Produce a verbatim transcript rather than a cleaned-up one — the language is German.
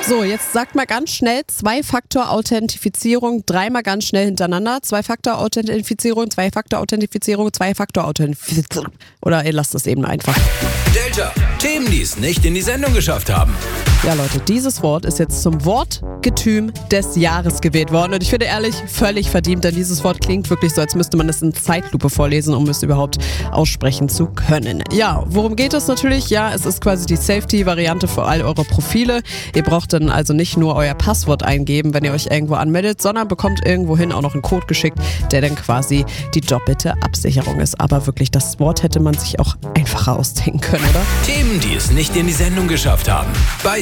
So, jetzt sagt mal ganz schnell Zwei-Faktor-Authentifizierung, dreimal ganz schnell hintereinander. Zwei-Faktor-Authentifizierung, Zwei-Faktor-Authentifizierung, Zwei-Faktor-Authentifizierung. Oder ihr lasst es eben einfach. Delta, Themen, die es nicht in die Sendung geschafft haben. Ja Leute, dieses Wort ist jetzt zum Wortgetüm des Jahres gewählt worden. Und ich finde ehrlich, völlig verdient, denn dieses Wort klingt wirklich so, als müsste man es in Zeitlupe vorlesen, um es überhaupt aussprechen zu können. Ja, worum geht es natürlich? Ja, es ist quasi die Safety-Variante für all eure Profile. Ihr braucht dann also nicht nur euer Passwort eingeben, wenn ihr euch irgendwo anmeldet, sondern bekommt irgendwohin auch noch einen Code geschickt, der dann quasi die doppelte Absicherung ist. Aber wirklich, das Wort hätte man sich auch einfacher ausdenken können, oder? Themen, die es nicht in die Sendung geschafft haben. Bei